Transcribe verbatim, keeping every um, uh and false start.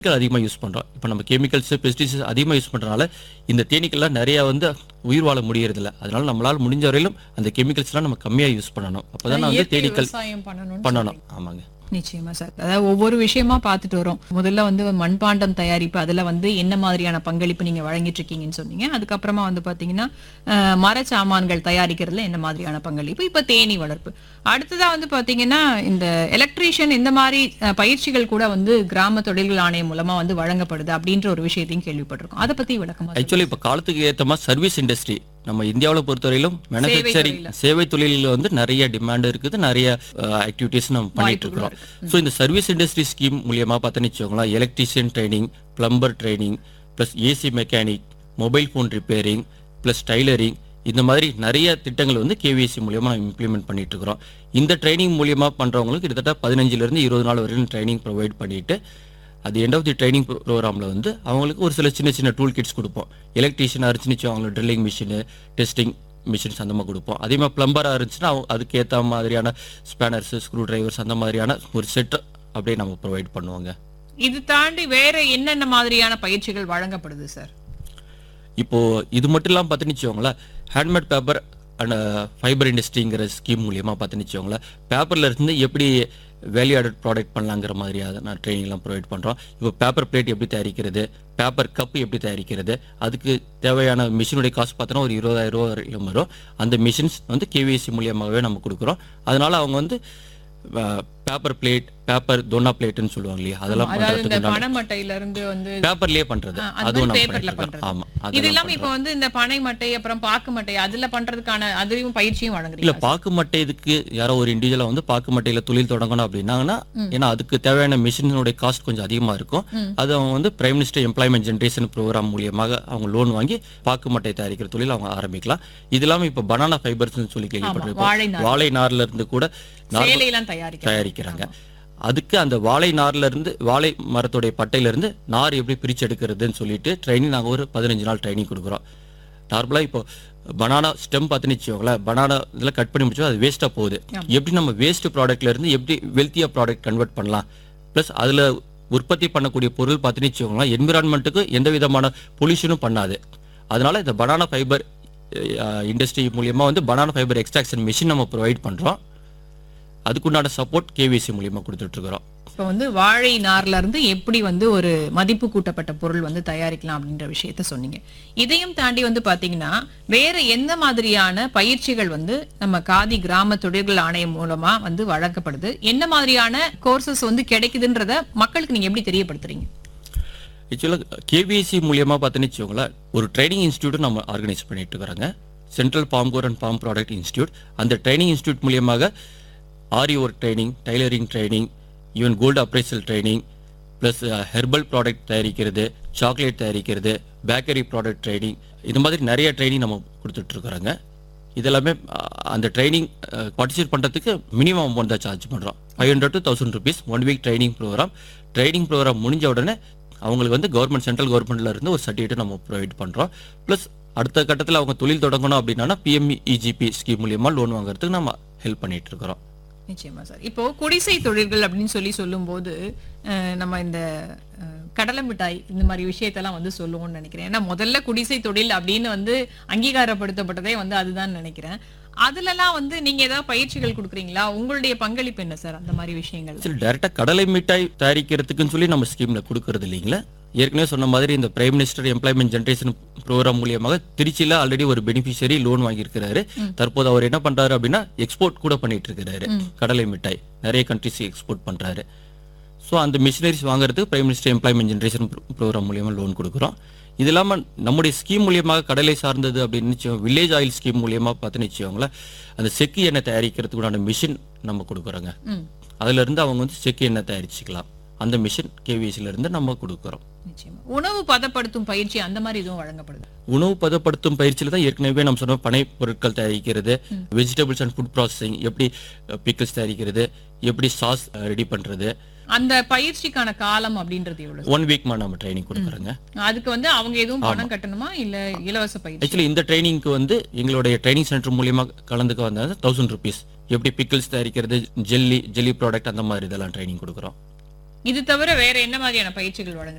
அதிகமாக யூஸ் பண்ணுறோம். இப்போ நம்ம கெமிக்கல்ஸ் பெஸ்டிசைட்ஸ் அதிகமாக யூஸ் பண்ணுறதுனால இந்த தேனீக்கள்லாம் நிறையா வந்து உயிர் வாழ முடியறதில்ல. அதனால நம்மளால் முடிஞ்ச வரையிலும் அந்த கெமிக்கல்ஸ்லாம் நம்ம கம்மியாக யூஸ் பண்ணணும். அப்போ தான் வந்து தேனீக்கள் பண்ணணும். ஆமாங்க, நிச்சயமா சார். அதாவது ஒவ்வொரு விஷயமா பார்த்துட்டு வரோம். முதல்ல வந்து மண்பாண்டம் தயாரிப்பு, அதுல வந்து என்ன மாதிரியான பங்களிப்பு நீங்க வழங்கிட்டு இருக்கீங்கன்னு சொன்னீங்க. அதுக்கப்புறமா வந்து பாத்தீங்கன்னா மர சாமான்கள் தயாரிக்கிறதுல என்ன மாதிரியான பங்களிப்பு, இப்ப தேனீ வளர்ப்பு. அடுத்ததா வந்து பாத்தீங்கன்னா இந்த எலக்ட்ரீஷியன் இந்த மாதிரி பயிற்சிகள் கூட வந்து கிராம தொழில்கள் ஆணையம் மூலமா வந்து வழங்கப்படுது அப்படின்ற ஒரு விஷயத்தையும் கேள்விப்பட்டிருக்கோம். அதை பத்தி விளக்கமா. ஆக்சுவலி இப்போ காலத்துக்கு ஏற்ற மாதிரி சர்வீஸ் இண்டஸ்ட்ரி நம்ம இந்தியாவில் பொறுத்தவரையிலும் மேனுஃபேக்சரிங் சேவை தொழிலில் வந்து நிறைய டிமாண்ட் இருக்குது, நிறைய ஆக்டிவிட்டிஸ் நம்ம பண்ணிட்டு இருக்கிறோம். ஸோ இந்த சர்வீஸ் இண்டஸ்ட்ரி ஸ்கீம் மூலியமா பார்த்தோன்னு வச்சுக்கோங்களேன், electrician training, plumber training, plus AC mechanic, mobile phone repairing, plus tailoring, இந்த மாதிரி நிறைய திட்டங்கள் வந்து கேவிஎஸ்சி மூலியமா நம்ம இம்ப்ளிமெண்ட் பண்ணிட்டு இருக்கிறோம். இந்த ட்ரைனிங் மூலியமா பண்றவங்களுக்கு கிட்டத்தட்ட பதினஞ்சுல இருந்து இருபது நாள் வரைக்கும் ட்ரைனிங் ப்ரொவைட் பண்ணிட்டு அது எண்ட் ஆஃப் தி ட்ரைனிங் ப்ரோக்ராமில் வந்து அவங்களுக்கு ஒரு சில சின்ன சின்ன டூல் கிட்ஸ் கொடுப்போம். எலக்ட்ரீஷியனாக இருந்துச்சு அவங்களுக்கு ட்ரில்லிங் மிஷினு, டெஸ்டிங் மிஷின்ஸ் அந்த மாதிரி கொடுப்போம். அதே மாதிரி பிளம்பராக இருந்துச்சுன்னா அவங்க அதுக்கு ஏற்ற மாதிரியான ஸ்பேனர்ஸ், ஸ்க்ரூ டிரைவர்ஸ் அந்த மாதிரியான ஒரு செட் அப்படியே நம்ம ப்ரொவைட் பண்ணுவாங்க. இது தாண்டி வேற என்னென்ன மாதிரியான பயிற்சிகள் வழங்கப்படுது சார்? இப்போ இது மட்டும் இல்லாமல் பார்த்துன்னு வச்சுக்கோங்களேன், handmade paper and fibre இண்டஸ்ட்ரிங்கிற scheme மூலியமாக பார்த்துன்னு வச்சுக்கோங்களேன், பேப்பரில் இருந்து எப்படி வேல்யூ ஆடட் ப்ராடக்ட் பண்ணலாங்கிற மாதிரியாக நான் ட்ரைனிங்லாம் ப்ரொவைட் பண்ணுறோம். இப்போ பேப்பர் பிளேட் எப்படி தயாரிக்கிறது, பேப்பர் கப் எப்படி தயாரிக்கிறது, அதுக்கு தேவையான மிஷினுடைய காசு பார்த்தோன்னா ஒரு இருபதாயிரம் ரூபா வரைக்கும் வரும். அந்த மிஷின்ஸ் வந்து கேவிஎஸ்சி மூலியமாகவே நம்ம கொடுக்குறோம். அதனால அவங்க வந்து பேப்பர் பிளேட், பேப்பர் தோனா பிளேட்னு சொல்லுவாங்க இல்லையா, அதெல்லாம் பண்றதுக்கு பனைமட்டையில இருந்து வந்து பேப்பர்லயே பண்றது, அதுவும் பேப்பர்ல பண்றது. ஆமா, இது இல்லாம இப்போ வந்து இந்த பனை மட்டை அப்புறம் பாக்கு மட்டை அதுல பண்றதுக்கான அதுவும் பயிற்சியும் வழங்குறீங்க? இல்ல, பாக்கு மட்டை இதுக்கு யாரோ ஒரு இண்டிவிஜுவலா வந்து பாக்கு மட்டையில தொழில் தொடங்கணும் அப்படின்னாங்கன்னா, ஏன்னா அதுக்கு தேவையான மிஷினுடைய காஸ்ட் கொஞ்சம் அதிகமா இருக்கும். அது அவங்க வந்து prime minister employment generation program மூலியமாக அவங்க லோன் வாங்கி பாக்கு மட்டை தயாரிக்கிற தொழில் அவங்க ஆரம்பிக்கலாம். இது இல்லாம இப்ப பனானா ஃபைபர்ஸ் சொல்லி கேள்விப்பட்டிருக்கோம். வாழை நார்ல இருந்து கூட தயாரிக்கிறாங்க. அதுக்கு அந்த வாழை நார்ல இருந்து, வாழை மரத்துடைய பட்டையில இருந்து நார் எப்படி பிரிச்சு எடுக்கிறதுன்னு சொல்லிட்டு ட்ரைனிங் நாங்கள் ஒரு பதினஞ்சு நாள் ட்ரைனிங் கொடுக்குறோம். நார்மலாக இப்போ பனானா ஸ்டெம் பார்த்துன்னு வச்சுக்கோங்களேன், பனானா இதில் கட் பண்ணி முடிச்சோம், அது வேஸ்ட்டாக போகுது. எப்படி நம்ம வேஸ்ட் ப்ராடக்ட்ல இருந்து எப்படி வெல்த்தியாக ப்ராடக்ட் கன்வெர்ட் பண்ணலாம், ப்ளஸ் அதில் உற்பத்தி பண்ணக்கூடிய பொருள் பார்த்துன்னு வச்சுக்கோங்களேன் என்விரான்மெண்ட்டுக்கு எந்த விதமான பொல்யூஷனும் பண்ணாது. அதனால இந்த பனானா ஃபைபர் இண்டஸ்ட்ரி மூலியமா வந்து பனானா ஃபைபர் எக்ஸ்ட்ராக்ஷன் மிஷின் நம்ம ப்ரொவைட் பண்ணுறோம். அதுக்குண்டான சப்போர்ட் கேவிஎஸ்சி மூலியமா கொடுத்துட்டு இருக்கிறோம். இப்போ வந்து வாழை நார்ல இருந்து எப்படி வந்து ஒரு மதிப்பு கூட்டப்பட்ட பொருள் வந்து தயாரிக்கலாம் அப்படின்ற விஷயத்த சொன்னீங்க. இதையும் தாண்டி வந்து பாத்தீங்கன்னா வேற எந்த மாதிரியான பயிற்சிகள் வந்து நம்ம காதி கிராம தொழில்கள் ஆணையம் மூலமா வந்து வழங்கப்படுது, என்ன மாதிரியான கோர்சஸ் வந்து கிடைக்குதுன்றத மக்களுக்கு நீங்க எப்படி தெரியப்படுத்துறீங்க? ஆக்சுவலாக கேவிஎஸ்சி மூலியமா பார்த்துன்னு வச்சுக்கோங்களேன், ஒரு ட்ரைனிங் இன்ஸ்டியூட் நம்ம ஆர்கனைஸ் பண்ணிட்டு இருக்கிறாங்க, central bomb core and bomb product institute. அந்த ட்ரைனிங் இன்ஸ்டியூட் மூலியமாக ஆரி work training, tailoring training, even gold appraisal training, plus herbal product தயாரிக்கிறது, சாக்லேட் தயாரிக்கிறது, பேக்கரி ப்ராடக்ட் ட்ரைனிங், இது மாதிரி நிறைய ட்ரைனிங் நம்ம கொடுத்துட்ருக்குறோங்க. இதெல்லாமே அந்த ட்ரைனிங் பார்ட்டிசிபேட் பண்ணுறதுக்கு மினிமம் அமௌண்ட் தான் சார்ஜ் பண்ணுறோம். Five hundred to thousand rupees one week training program. Training program முடிஞ்ச உடனே அவங்களுக்கு வந்து கவர்மெண்ட் சென்ட்ரல் கவர்மெண்ட்ல இருந்து ஒரு சர்டிஃபிகேட் நம்ம ப்ரொவைட் பண்ணுறோம். ப்ளஸ் அடுத்த கட்டத்தில் அவங்க தொழில் தொடங்கணும் அப்படின்னா பிஎம்இஜிபி ஸ்கீம் மூலியமாக லோன் வாங்குறதுக்கு நம்ம ஹெல்ப் பண்ணிட்டு இருக்கிறோம். நிச்சயமா சார். இப்போ குடிசை தொழில்கள் அப்படின்னு சொல்லி சொல்லும் போது நம்ம இந்த கடலை மிட்டாய் இந்த மாதிரி விஷயத்தெல்லாம் வந்து சொல்லுவோம்னு நினைக்கிறேன். ஏன்னா முதல்ல குடிசை தொழில் அப்படின்னு வந்து அங்கீகாரப்படுத்தப்பட்டதே வந்து அதுதான் நினைக்கிறேன். அதுலலாம் வந்து நீங்க ஏதாவது பயிற்சிகள் கொடுக்குறீங்களா? உங்களுடைய பங்களிப்பு என்ன சார் அந்த மாதிரி விஷயங்கள்? டைரக்டா கடலை மிட்டாய் தயாரிக்கிறதுக்குன்னு சொல்லி நம்ம ஸ்கீம்ல கொடுக்கறது இல்லைங்களா. ஏற்கனவே சொன்ன மாதிரி இந்த prime minister employment generation program மூலியமாக திருச்சியில ஆல்ரெடி ஒரு பெனிஃபிஷியரி லோன் வாங்கியிருக்கிறாரு. தற்போது அவர் என்ன பண்றாரு அப்படின்னா எக்ஸ்போர்ட் கூட பண்ணிட்டு இருக்கிறாரு. கடலை மிட்டாய் நிறைய கண்ட்ரிஸ் எக்ஸ்போர்ட் பண்றாரு. ஸோ அந்த மிஷினரிஸ் வாங்குறதுக்கு prime minister employment generation program மூலியமா லோன் கொடுக்குறோம். இது இல்லாம நம்முடைய ஸ்கீம் மூலியமாக கடலை சார்ந்தது அப்படின்னு வில்லேஜ் ஆயில் ஸ்கீம் மூலியமா பார்த்துன்னு வச்சுக்கோங்களேன், அந்த செக்கு எண்ணெய் தயாரிக்கிறதுக்குண்டான மிஷின் நம்ம கொடுக்குறோங்க. அதுல இருந்து அவங்க வந்து செக்கு எண்ணெய் தயாரிச்சுக்கலாம். அந்த மிஷின் கேவிஎஸ்சில இருந்து நம்ம கொடுக்குறோம். உணவு பதப்படுத்தும் பயிற்சி அந்த மாதிரி இதுவும் வழங்கப்படுது. உணவு பதப்படுத்தும் பயிற்சியில தான் ஏற்கனவே நம்ம சொன்ன பனை பொருட்கள் தயாரிக்கிறது, வெஜிடபிள்ஸ் அண்ட் ஃபுட் ப்ராசஸிங், எப்படி பிக்கிள்ஸ் தயாரிக்கிறது, எப்படி சாஸ் ரெடி பண்றது, அந்த பயிற்சிக்கான காலம் அப்படின்றது எவ்வளவு? ஒன் வீக் நம்ம ட்ரைனிங் கொடுக்குறோங்க. அதுக்கு வந்து அவங்க எதுவும் பணம் கட்டணுமா இல்ல இலவச பயிற்சி? ஆக்சுவலி இந்த ட்ரைனிங்க்கு வந்து எங்களுடைய ட்ரைனிங் சென்டர் மூலியமா கலந்துக்க வந்தா தௌசண்ட் ருபீஸ் எப்படி பிக்கிள்ஸ் தயாரிக்கிறது, ஜெல்லி ஜெல்லி ப்ராடக்ட் அந்த மாதிரி இதெல்லாம் ட்ரைனிங் கொடுக்குறோம். இது தவிர வேற என்ன மாதிரியான பயிற்சிகள் வழங்குறீங்க?